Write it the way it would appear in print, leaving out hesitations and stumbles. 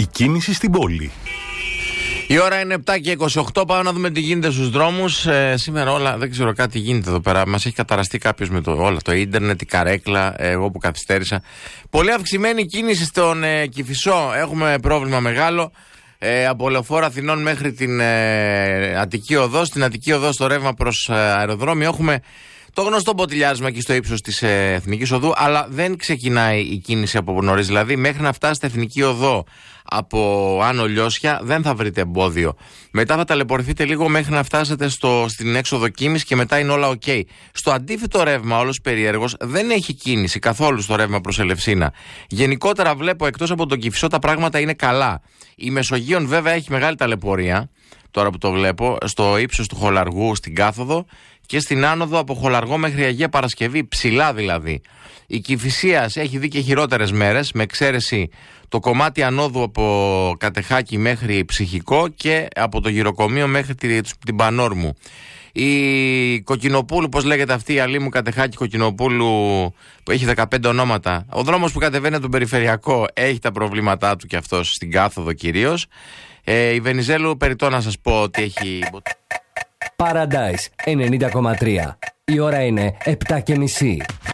Η κίνηση στην πόλη. Η ώρα είναι 7:28. Πάμε να δούμε τι γίνεται στους δρόμους. Σήμερα όλα, δεν ξέρω, κάτι γίνεται εδώ πέρα. Μας έχει καταραστεί κάποιος με όλα. Το ίντερνετ, η καρέκλα, εγώ που καθυστέρησα. Πολύ αυξημένη κίνηση στον Κηφισό. Έχουμε πρόβλημα μεγάλο. Από Λεωφόρο Αθηνών μέχρι την Αττική Οδό. Στην Αττική Οδό, στο ρεύμα προς αεροδρόμιο, έχουμε το γνωστό ποτηλιάρισμα εκεί στο ύψος της Εθνικής Οδού, αλλά δεν ξεκινάει η κίνηση από νωρίς. Δηλαδή, μέχρι να φτάσετε Εθνική Οδό από Άνω Λιώσια, δεν θα βρείτε εμπόδιο. Μετά θα ταλαιπωρηθείτε λίγο μέχρι να φτάσετε στην έξοδο Κίμης και μετά είναι όλα ok. Στο αντίθετο ρεύμα, όλος περίεργος, δεν έχει κίνηση καθόλου στο ρεύμα προς Ελευσίνα. Γενικότερα βλέπω, εκτός από τον Κηφισό, τα πράγματα είναι καλά. Η Μεσογείων βέβαια έχει μεγάλη ταλαιπωρία, τώρα που το βλέπω, στο ύψος του Χολαργού στην κάθοδο και στην άνοδο από Χολαργό μέχρι Αγία Παρασκευή, ψηλά δηλαδή. Η Κηφισίας έχει δει και χειρότερες μέρες, με εξαίρεση το κομμάτι ανόδου από Κατεχάκη μέχρι Ψυχικό και από το Γυροκομείο μέχρι την Πανόρμου. Η Κοκκινοπούλου, πώς λέγεται αυτή η Αλήμου Κατεχάκη Κοκκινοπούλου, που έχει 15 ονόματα. Ο δρόμος που κατεβαίνει από τον Περιφερειακό έχει τα προβλήματά του και αυτός, στην κάθοδο κυρίως. Η Βενιζέλου, περιττό να σας πω ότι έχει... Paradise 90,3. Η ώρα είναι 7:30.